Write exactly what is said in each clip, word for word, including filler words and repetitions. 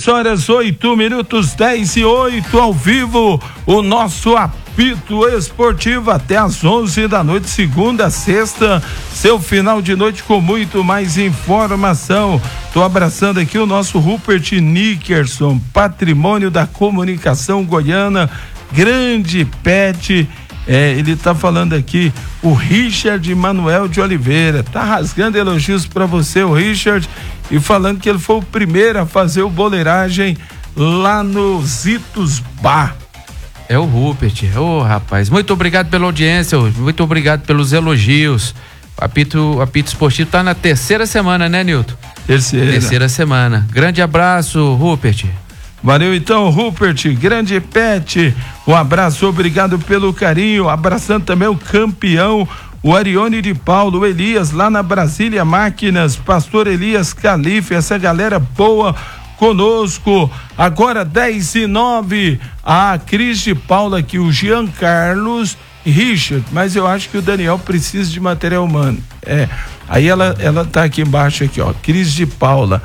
dez horas, oito minutos, dez e oito, ao vivo, o nosso apito esportivo até às onze da noite, segunda a sexta, seu final de noite com muito mais informação. Tô abraçando aqui o nosso Rupert Nickerson, patrimônio da comunicação goiana, grande pet. É, ele tá falando aqui, o Richard Manuel de Oliveira, tá rasgando elogios para você, o Richard, e falando que ele foi o primeiro a fazer o boleiragem lá no Zitos Bar. É o Rupert, ô oh, rapaz, muito obrigado pela audiência, muito obrigado pelos elogios. O apito, apito esportivo tá na terceira semana, né, Nilton? Terceira. Terceira semana. Grande abraço, Rupert. Valeu então, Rupert, grande pet, um abraço, obrigado pelo carinho, abraçando também o campeão, o Arione de Paulo, o Elias lá na Brasília Máquinas, pastor Elias Calife, essa galera boa conosco. Agora dez e nove, a Cris de Paula aqui, o Jean Carlos Richard, mas eu acho que o Daniel precisa de material humano. É, aí ela, ela tá aqui embaixo aqui, ó, Cris de Paula.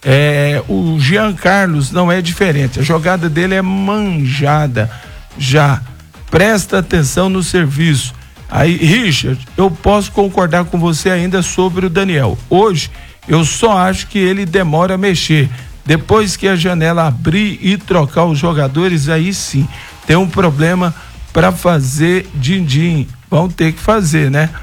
É, o Jean Carlos não é diferente, a jogada dele é manjada já, presta atenção no serviço. Aí, Richard, eu posso concordar com você ainda sobre o Daniel. Hoje eu só acho que ele demora a mexer, depois que a janela abrir e trocar os jogadores, aí sim tem um problema para fazer din-din, vão ter que fazer, né?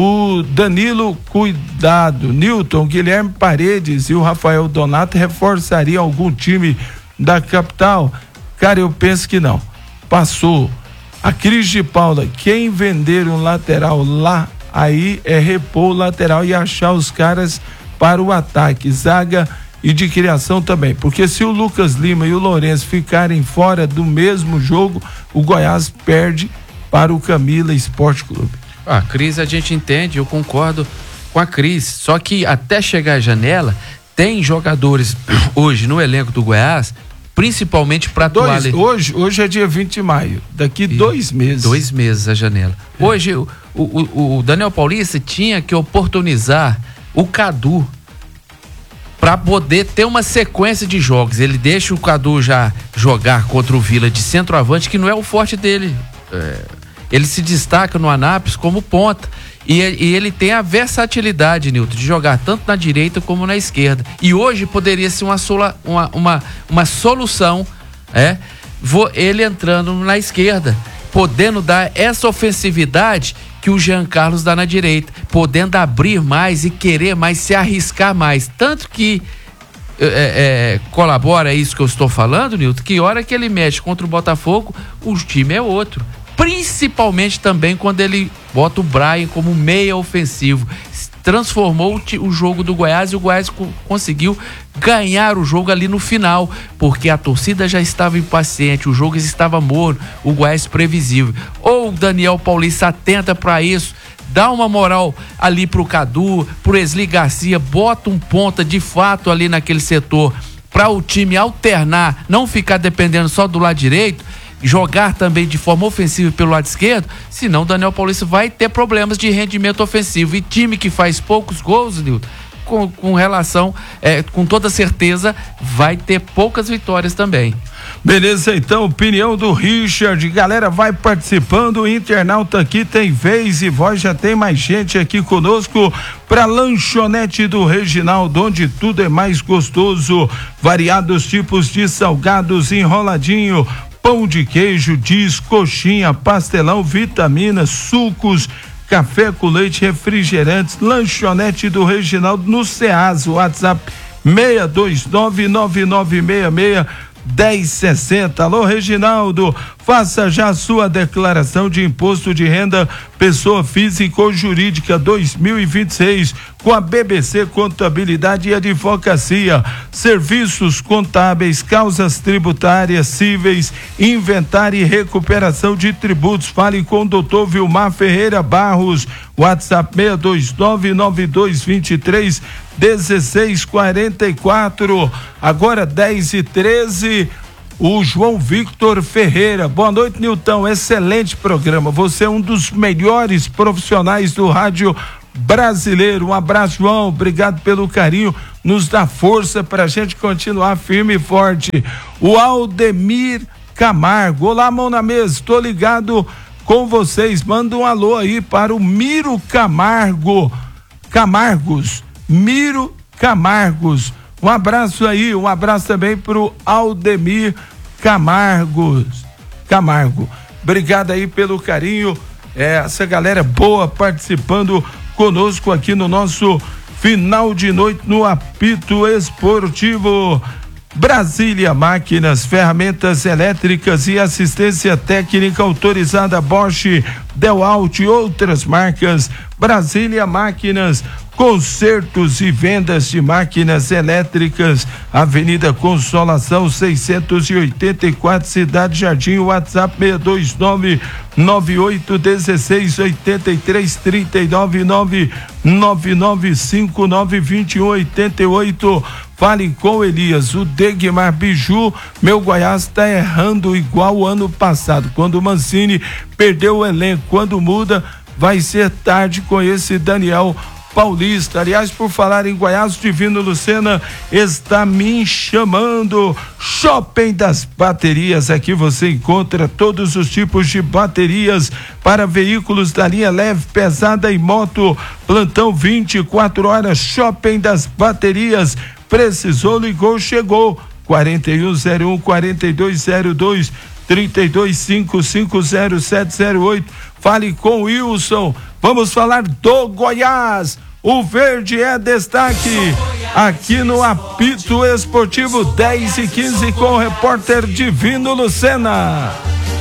O Danilo Cuidado, Newton, Guilherme Paredes e o Rafael Donato reforçariam algum time da capital? Cara, eu penso que não. Passou. A Cris de Paula, quem vender um lateral lá, aí é repor o lateral e achar os caras para o ataque, zaga e de criação também. Porque se o Lucas Lima e o Lourenço ficarem fora do mesmo jogo, o Goiás perde para o Camila Esporte Clube. A Cris a gente entende, eu concordo com a Cris, só que até chegar a janela, tem jogadores hoje no elenco do Goiás, principalmente para atuar ali. Hoje, hoje é dia vinte de maio, daqui e dois meses. Dois meses a janela. É. Hoje o, o, o Daniel Paulista tinha que oportunizar o Cadu para poder ter uma sequência de jogos. Ele deixa o Cadu já jogar contra o Vila de centroavante, que não é o forte dele. É... Ele se destaca no Anápolis como ponta e, e ele tem a versatilidade, Nilton, de jogar tanto na direita como na esquerda. E hoje poderia ser uma, sola, uma, uma, uma solução, é, ele entrando na esquerda, podendo dar essa ofensividade que o Jean Carlos dá na direita, podendo abrir mais e querer mais, se arriscar mais. Tanto que é, é, colabora isso que eu estou falando, Nilton, que hora que ele mexe contra o Botafogo, o time é outro. Principalmente também quando ele bota o Brian como meia ofensivo, transformou o, o jogo do Goiás e o Goiás co- conseguiu ganhar o jogo ali no final, porque a torcida já estava impaciente, o jogo estava morno, o Goiás previsível. Ou o Daniel Paulista atenta para isso, dá uma moral ali pro Cadu, pro Esli Garcia, bota um ponta de fato ali naquele setor para o time alternar, não ficar dependendo só do lado direito, jogar também de forma ofensiva pelo lado esquerdo, senão o Daniel Paulista vai ter problemas de rendimento ofensivo. E time que faz poucos gols, Nilton, com, com relação, é, com toda certeza, vai ter poucas vitórias também. Beleza, então, opinião do Richard, galera, vai participando, o internauta aqui tem vez e voz, já tem mais gente aqui conosco para lanchonete do Reginaldo, onde tudo é mais gostoso, variados tipos de salgados, enroladinho, pão de queijo, diz, coxinha, pastelão, vitaminas, sucos, café com leite, refrigerantes, lanchonete do Reginaldo no Ceasa, WhatsApp seis dois nove nove nove seis seis dez sessenta. Alô, Reginaldo, faça já a sua declaração de imposto de renda pessoa física ou jurídica dois mil e vinte e seis com a B B C Contabilidade e Advocacia, serviços contábeis, causas tributárias, cíveis, inventário e recuperação de tributos. Fale com o doutor Vilmar Ferreira Barros, WhatsApp seis dois nove nove dois dois três dezesseis quarenta e quatro. Agora dez e treze. O João Victor Ferreira. Boa noite, Nilton. Excelente programa. Você é um dos melhores profissionais do rádio Brasileiro. Um abraço, João, obrigado pelo carinho, nos dá força pra gente continuar firme e forte. O Aldemir Camargo, olá, mão na mesa, estou ligado com vocês, manda um alô aí para o Miro Camargo, Camargos, Miro Camargos, um abraço aí, um abraço também pro Aldemir Camargos, Camargo, obrigado aí pelo carinho, é, essa galera boa participando conosco aqui no nosso final de noite no Apito Esportivo. Brasília Máquinas, ferramentas elétricas e assistência técnica autorizada Bosch, Dewalt e outras marcas. Brasília Máquinas, consertos e vendas de máquinas elétricas, Avenida Consolação seiscentos e oitenta e quatro, Cidade Jardim, WhatsApp seis dois nove, nove oito um seis, oito três, três nove nove, nove nove cinco nove, dois um oito oito. Fale com Elias, o Degmar Biju, meu Goiás está errando igual o ano passado, quando o Mancini perdeu o elenco, quando muda vai ser tarde com esse Daniel Paulista. Aliás, por falar em Goiás, o Divino Lucena está me chamando. Shopping das Baterias, aqui você encontra todos os tipos de baterias para veículos da linha leve, pesada e moto. Plantão vinte e quatro horas, Shopping das Baterias. Precisou, ligou, chegou. quarenta e um zero um, quarenta e dois zero dois, trinta e dois cinco cinco zero sete zero oito. Fale com o Wilson. Vamos falar do Goiás. O verde é destaque aqui no Apito Esportivo, dez e quinze, com o repórter Divino Lucena.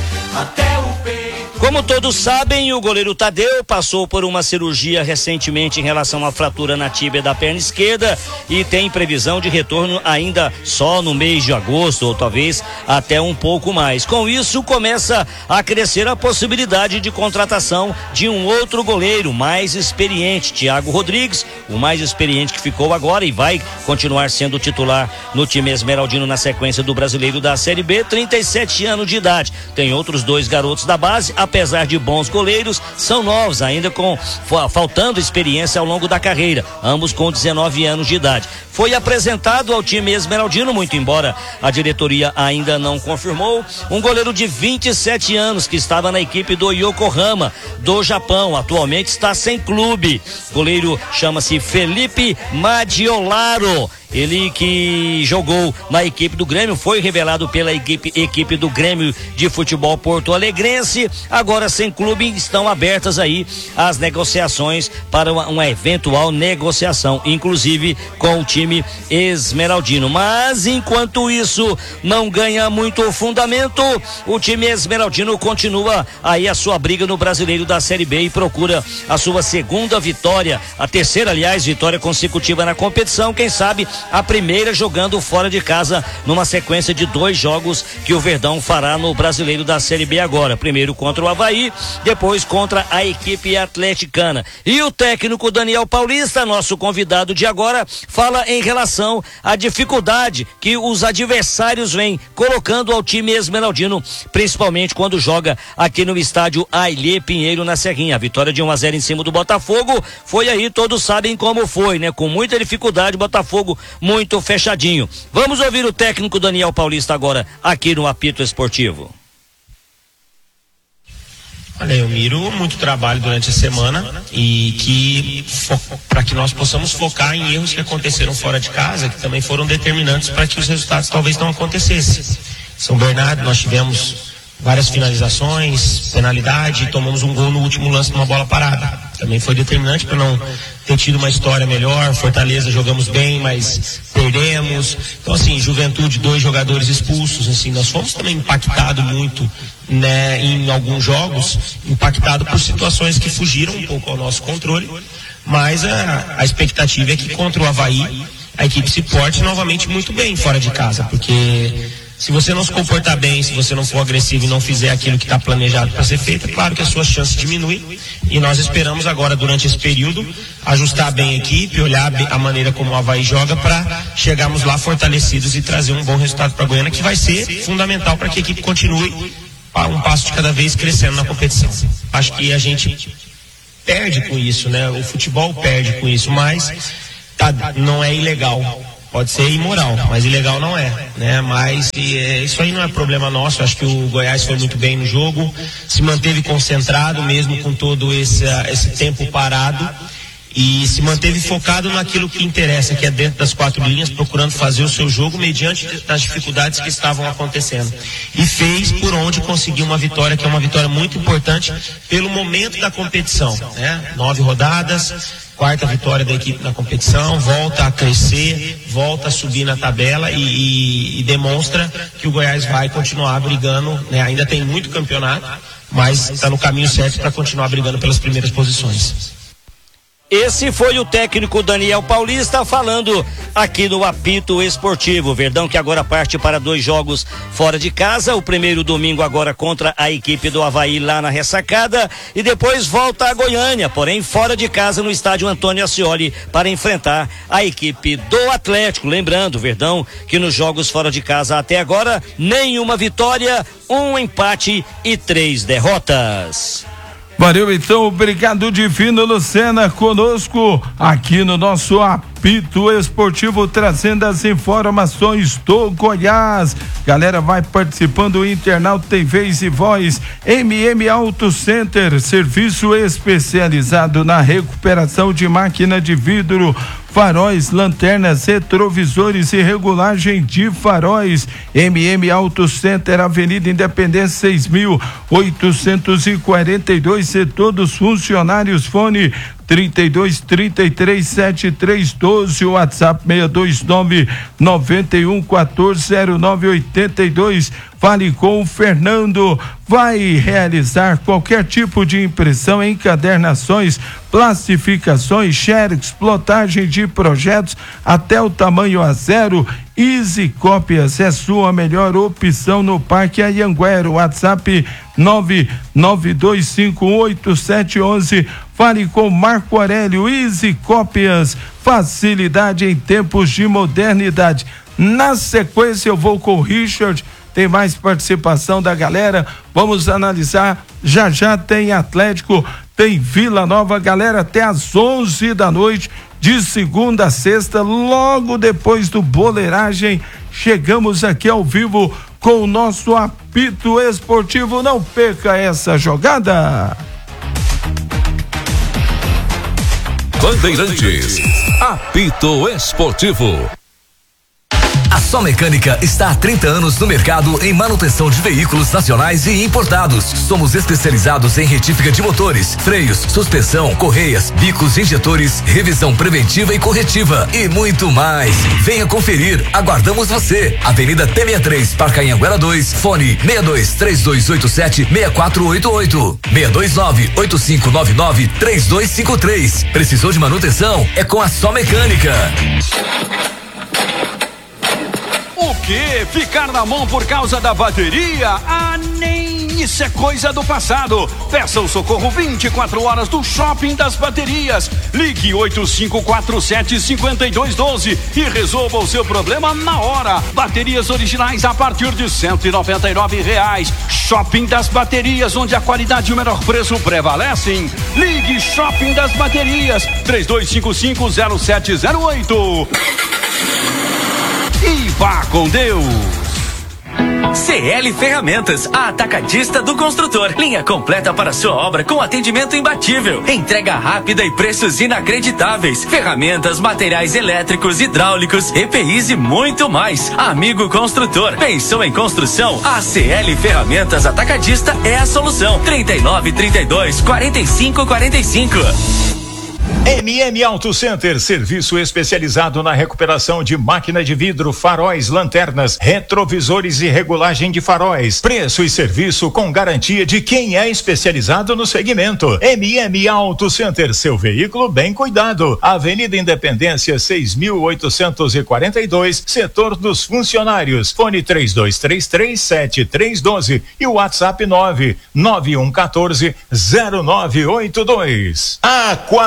Até o peito. Como todos sabem, o goleiro Tadeu passou por uma cirurgia recentemente em relação à fratura na tíbia da perna esquerda e tem previsão de retorno ainda só no mês de agosto, ou talvez até um pouco mais. Com isso, começa a crescer a possibilidade de contratação de um outro goleiro mais experiente, Thiago Rodrigues, o mais experiente que ficou agora e vai continuar sendo titular no time esmeraldino na sequência do Brasileiro da Série B, trinta e sete anos de idade. Tem outros dois garotos da base, apesar de bons goleiros, são novos, ainda com faltando experiência ao longo da carreira, ambos com dezenove anos de idade. Foi apresentado ao time esmeraldino, muito embora a diretoria ainda não confirmou, um goleiro de vinte e sete anos que estava na equipe do Yokohama, do Japão, atualmente está sem clube. O goleiro chama-se Felipe Madiolaro. Ele que jogou na equipe do Grêmio, foi revelado pela equipe, equipe do Grêmio de Futebol Porto Alegrense. Agora sem clube, estão abertas aí as negociações para uma, uma eventual negociação, inclusive com o time esmeraldino. Mas enquanto isso não ganha muito fundamento, o time esmeraldino continua aí a sua briga no Brasileiro da Série B e procura a sua segunda vitória, a terceira, aliás, vitória consecutiva na competição, quem sabe a primeira jogando fora de casa numa sequência de dois jogos que o Verdão fará no Brasileiro da Série B agora, primeiro contra o Avaí, depois contra a equipe atleticana. E o técnico Daniel Paulista, nosso convidado de agora, fala em relação à dificuldade que os adversários vêm colocando ao time esmeraldino, principalmente quando joga aqui no estádio Ailê Pinheiro, na Serrinha. A vitória de um a zero em cima do Botafogo foi aí, todos sabem como foi, né? Com muita dificuldade, Botafogo muito fechadinho. Vamos ouvir o técnico Daniel Paulista agora, aqui no Apito Esportivo. Olha, eu miro muito trabalho durante a semana e que para que nós possamos focar em erros que aconteceram fora de casa, que também foram determinantes para que os resultados talvez não acontecessem. São Bernardo, nós tivemos várias finalizações, penalidade, tomamos um gol no último lance numa bola parada. Também foi determinante para não ter tido uma história melhor. Fortaleza jogamos bem, mas perdemos. Então assim, Juventude, dois jogadores expulsos, assim, nós fomos também impactados muito, né, em alguns jogos, impactado por situações que fugiram um pouco ao nosso controle, mas a, a expectativa é que contra o Avaí a equipe se porte novamente muito bem fora de casa, porque se você não se comportar bem, se você não for agressivo e não fizer aquilo que está planejado para ser feito, é claro que as suas chances diminuem, e nós esperamos agora, durante esse período, ajustar bem a equipe, olhar a maneira como o Avaí joga para chegarmos lá fortalecidos e trazer um bom resultado para a Goiânia, que vai ser fundamental para que a equipe continue a um passo de cada vez crescendo na competição. Acho que a gente perde com isso, né? O futebol perde com isso, mas tá, não é ilegal. Pode ser imoral, mas ilegal não é, né? Mas e, é, isso aí não é problema nosso. Acho que o Goiás foi muito bem no jogo, se manteve concentrado mesmo com todo esse, esse tempo parado e se manteve focado naquilo que interessa, que é dentro das quatro linhas, procurando fazer o seu jogo mediante das dificuldades que estavam acontecendo. E fez por onde conseguiu uma vitória, que é uma vitória muito importante pelo momento da competição, né? Nove rodadas, quarta vitória da equipe na competição, volta a crescer, volta a subir na tabela e, e, e demonstra que o Goiás vai continuar brigando, né? Ainda tem muito campeonato, mas está no caminho certo para continuar brigando pelas primeiras posições. Esse foi o técnico Daniel Paulista falando aqui no Apito Esportivo. Verdão que agora parte para dois jogos fora de casa. O primeiro domingo agora contra a equipe do Avaí lá na Ressacada e depois volta a Goiânia, porém fora de casa no estádio Antônio Ascioli para enfrentar a equipe do Atlético. Lembrando, Verdão, que nos jogos fora de casa até agora nenhuma vitória, um empate e três derrotas. Valeu, então, obrigado Divino Lucena conosco aqui no nosso Apito Esportivo, trazendo as informações do Goiás. Galera, vai participando, o internauta tem vez e voz. M M Auto Center, serviço especializado na recuperação de máquina de vidro, faróis, lanternas, retrovisores e regulagem de faróis. M M Auto Center, Avenida Independência seis mil oitocentos e quarenta e dois, setor dos funcionários, fone trinta e dois, trinta e três, setenta e três, doze, WhatsApp seis dois nove, nove um, quatro zero nove, oito dois. Fale com o Fernando. Vai realizar qualquer tipo de impressão, encadernações, plastificações, xerox, plotagem de projetos até o tamanho A zero. Easy Cópias é sua melhor opção no Parque Anhanguera. WhatsApp nove nove dois cinco oito sete um um. Fale com Marco Aurélio. Easy Cópias, facilidade em tempos de modernidade. Na sequência eu vou com o Richard. Tem mais participação da galera, vamos analisar. Já já tem Atlético, tem Vila Nova, galera, até às onze da noite, de segunda a sexta, logo depois do Boleiragem, chegamos aqui ao vivo com o nosso Apito Esportivo. Não perca essa jogada. Bandeirantes, Apito Esportivo. A Só Mecânica está há trinta anos no mercado em manutenção de veículos nacionais e importados. Somos especializados em retífica de motores, freios, suspensão, correias, bicos, injetores, revisão preventiva e corretiva e muito mais. Venha conferir, aguardamos você. Avenida T sessenta e três, Parque Anhanguera dois, fone seis dois três dois oito sete seis quatro oito oito, seis dois nove oito cinco nove nove três dois cinco três. Precisou de manutenção? É com a Só Mecânica. O quê? Ficar na mão por causa da bateria? Ah, nem isso é coisa do passado. Peça o socorro vinte e quatro horas do Shopping das Baterias. Ligue oito cinco quatro sete cinco dois um dois e resolva o seu problema na hora. Baterias originais a partir de cento e noventa e nove reais. Shopping das Baterias, onde a qualidade e o menor preço prevalecem. Ligue Shopping das Baterias, três dois cinco cinco zero sete zero oito. E vá com Deus. C L Ferramentas, a atacadista do construtor. Linha completa para sua obra com atendimento imbatível. Entrega rápida e preços inacreditáveis. Ferramentas, materiais elétricos, hidráulicos, E P Is e muito mais. Amigo construtor, pensou em construção? A C L Ferramentas Atacadista é a solução. trinta e nove, trinta e dois, quarenta e cinco, quarenta e cinco. M M Auto Center, serviço especializado na recuperação de máquina de vidro, faróis, lanternas, retrovisores e regulagem de faróis. Preço e serviço com garantia de quem é especializado no segmento. M M Auto Center, seu veículo bem cuidado. Avenida Independência seis mil oitocentos e quarenta e dois, setor dos funcionários. Fone três dois três três sete três um dois e o WhatsApp nove nove um um quatro zero nove oito dois. Aquavinícola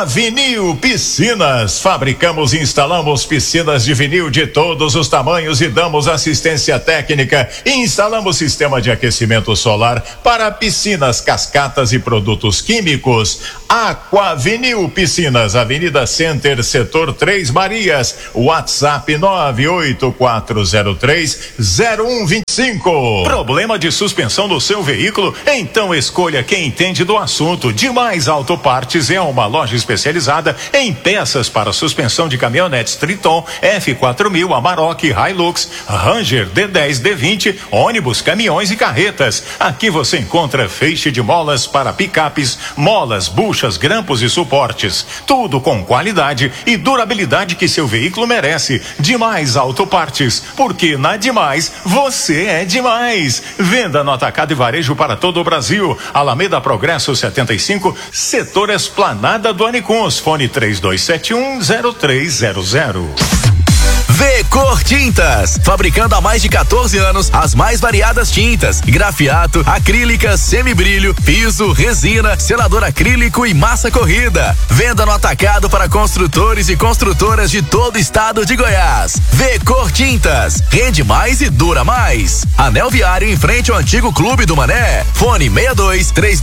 Vinil Piscinas. Fabricamos e instalamos piscinas de vinil de todos os tamanhos e damos assistência técnica e instalamos sistema de aquecimento solar para piscinas, cascatas e produtos químicos. Aqua Vinil Piscinas, Avenida Center, Setor Três Marias. WhatsApp nove oito quatro zero três zero um dois cinco. Problema de suspensão do seu veículo? Então escolha quem entende do assunto. Demais Autopartes é uma loja especializada em peças para suspensão de caminhonetes Triton, F quatro mil, Amarok, Hilux, Ranger, D dez, D vinte, ônibus, caminhões e carretas. Aqui você encontra feixe de molas para picapes, molas, buchas, grampos e suportes. Tudo com qualidade e durabilidade que seu veículo merece. Demais Autopartes, porque na Demais você é demais. Venda no atacado e varejo para todo o Brasil. Alameda Progresso setenta e cinco, Setor Esplanada do Anicuns. Fone três dois sete um zero três zero zero. V-Cor Tintas, fabricando há mais de quatorze anos as mais variadas tintas, grafiato, acrílicas, semibrilho, piso, resina, selador acrílico e massa corrida. Venda no atacado para construtores e construtoras de todo o estado de Goiás. V-Cor Tintas, rende mais e dura mais. Anel Viário em frente ao antigo Clube do Mané. Fone seis dois três